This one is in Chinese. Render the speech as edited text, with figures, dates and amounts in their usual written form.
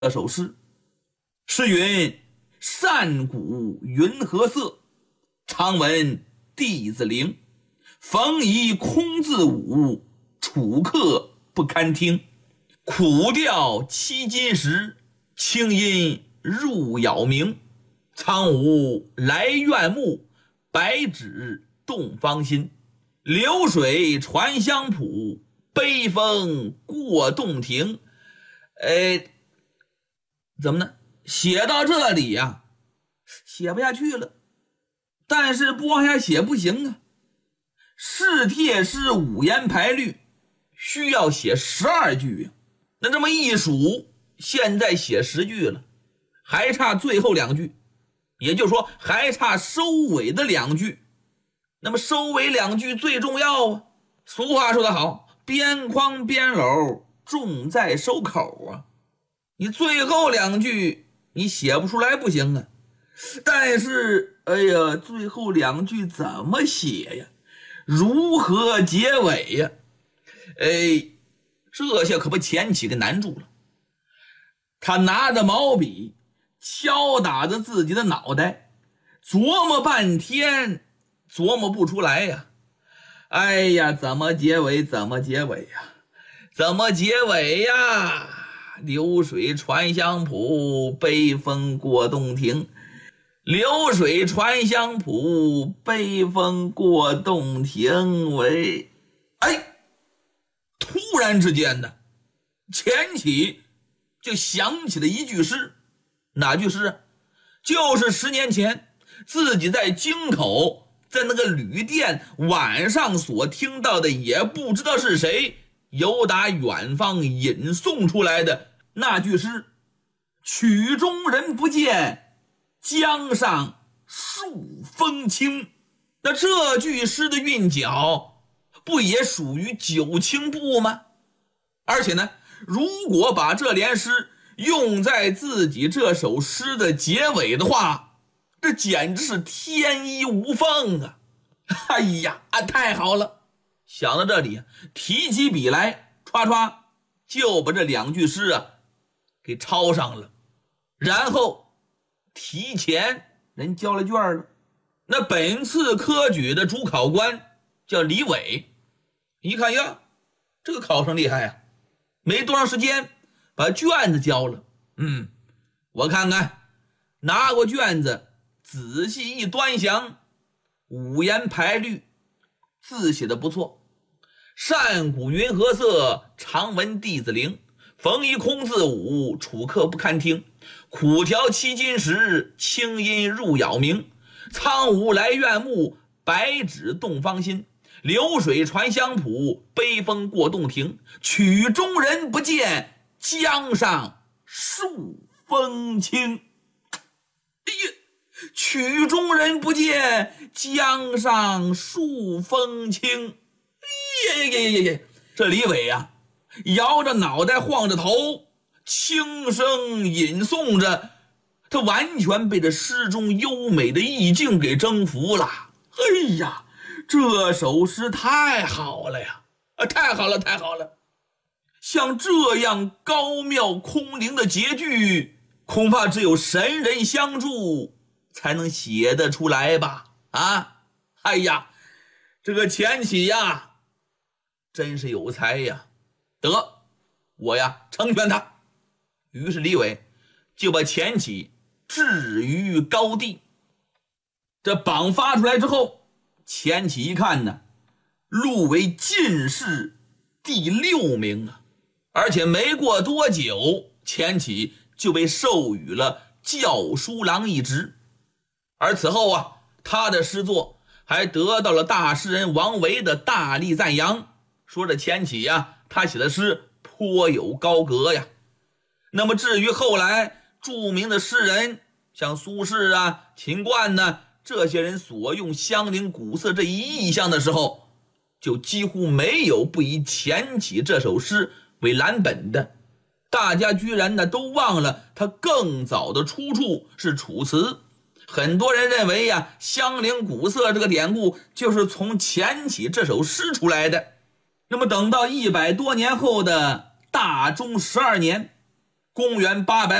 这首诗，诗云：善古云何色，常闻弟子灵。逢疑空自舞，楚客不堪听。苦调凄金石，清音入杳冥。苍梧来怨目，白纸动芳心。流水传香浦，悲风过洞庭。怎么呢？写到这里呀，写不下去了。但是不往下写不行啊。试帖诗五言排律，需要写12句啊。那这么一数，现在写10句了，还差最后2句，也就是说还差收尾的2句。那么收尾2句最重要啊。俗话说得好，边框边篓重在收口啊。你最后2句你写不出来不行啊。但是最后2句怎么写呀？如何结尾呀？这下可把钱起给难住了。他拿着毛笔敲打着自己的脑袋，琢磨半天琢磨不出来呀。怎么结尾怎么结尾呀？怎么结尾呀？流水传香浦，悲风过洞庭。流水传香浦，悲风过洞庭。突然之间呢，钱起就想起了一句诗。哪句诗啊？就是10年前自己在京口，在那个旅店晚上所听到的，也不知道是谁由打远方引送出来的那句诗：曲中人不见，江上数风清。那这句诗的韵脚不也属于九清部吗？而且呢，如果把这联诗用在自己这首诗的结尾的话，这简直是天衣无缝啊。太好了。想到这里，提起笔来，唰唰就把这2句诗给抄上了。然后提前人交了卷了。那本次科举的主考官叫李伟，一看呀，这个考生厉害呀，没多长时间把卷子交了。我看看，拿过卷子仔细一端详，五言排律，字写的不错。善古云何色，常闻弟子灵。逢疑空自舞，楚客不堪听。苦调凄金石，清音入杳冥。苍梧来怨目，白纸动芳心。流水传香浦，悲风过洞庭。曲中人不见，江上数风清。曲中人不见，江上数风清。这李伟呀，摇着脑袋晃着头，轻声吟诵着，他完全被这诗中优美的意境给征服了。这首诗太好了呀！太好了，太好了！像这样高妙空灵的结句，恐怕只有神人相助才能写得出来吧？这个钱起呀，真是有才呀！得，我呀成全他。于是李伟就把钱起置于高地。这榜发出来之后，钱起一看呢，入围进士第6名啊！而且没过多久，钱起就被授予了校书郎一职。而此后他的诗作还得到了大诗人王维的大力赞扬，说这钱起他写的诗颇有高格呀。那么至于后来著名的诗人，像苏轼秦观这些人所用香菱古色这一意象的时候，就几乎没有不以钱起这首诗为蓝本的。大家居然都忘了他更早的出处是楚辞。很多人认为香菱古色这个典故就是从钱起这首诗出来的。那么等到100多年后的大中12年， 公元800